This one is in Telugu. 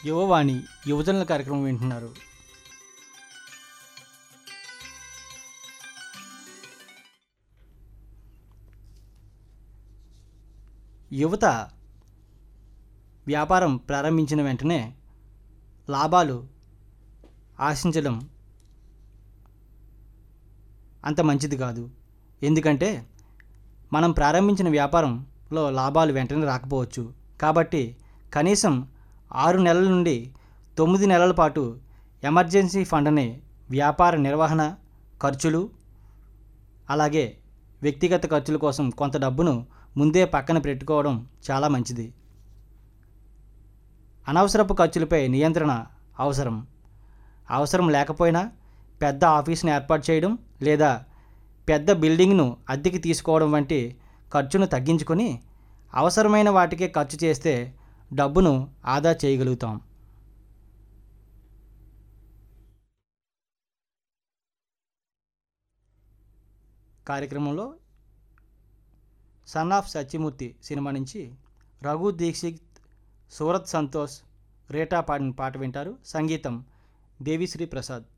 యువవాణి యువజనుల కార్యక్రమం వింటున్నారు. యువత వ్యాపారం ప్రారంభించిన వెంటనే లాభాలు ఆశించడం అంత మంచిది కాదు. ఎందుకంటే మనం ప్రారంభించిన వ్యాపారంలో లాభాలు వెంటనే రాకపోవచ్చు. కాబట్టి కనీసం 6 నెలల నుండి 9 నెలల పాటు ఎమర్జెన్సీ ఫండ్ అనే వ్యాపార నిర్వహణ ఖర్చులు, అలాగే వ్యక్తిగత ఖర్చుల కోసం కొంత డబ్బును ముందే పక్కన పెట్టుకోవడం చాలా మంచిది. అనవసరపు ఖర్చులపై నియంత్రణ అవసరం లేకపోయినా పెద్ద ఆఫీస్ని ఏర్పాటు చేయడం లేదా పెద్ద బిల్డింగ్ను అద్దెకి తీసుకోవడం వంటి ఖర్చును తగ్గించుకొని అవసరమైన వాటికే ఖర్చు చేస్తే డబ్బును ఆదా చేయగలుగుతాం. కార్యక్రమంలో సన్ ఆఫ్ సత్యమూర్తి సినిమా నుంచి రఘు దీక్షిత్, సూరత్ సంతోష్, రేటా పాడిన పాట వింటారు. సంగీతం దేవిశ్రీ ప్రసాద్.